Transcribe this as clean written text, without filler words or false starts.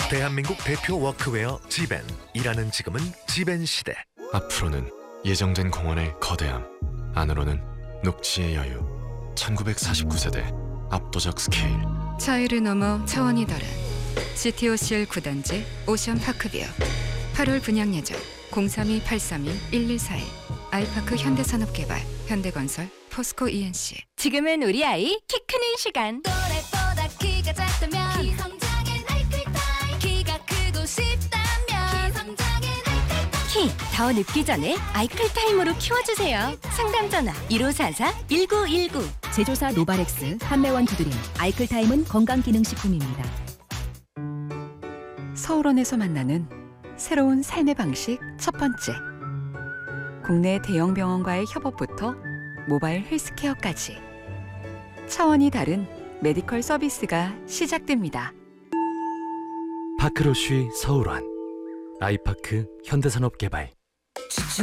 대한민국 대표 워크웨어 지벤. 일하는 지금은 지벤 시대. 앞으로는 예정된 공원의 거대함, 안으로는 녹지의 여유. 1949세대 압도적 스케일. 차이를 넘어 차원이 다른 CTOCL 9단지 오션파크뷰. 8월 분양 예정 032-832-1141. 아이파크 현대산업개발, 현대건설, 포스코 ENC. 지금은 우리 아이 키 크는 시간. 또래보다 키가 작다면 키성장엔 아이클타임. 키가 크고 싶다면 키성장엔 아이클타임. 키 더 늙기 전에 아이클타임으로 키워주세요. 상담 전화 1544-1919. 제조사 노바렉스, 판매원 두드림, 아이클타임은 건강기능식품입니다. 서울원에서 만나는 새로운 삶의 방식 첫 번째. 국내 대형 병원과의 협업부터 모바일 헬스케어까지 차원이 다른 메디컬 서비스가 시작됩니다. 파크로쉬 서울원, 아이파크 현대산업개발.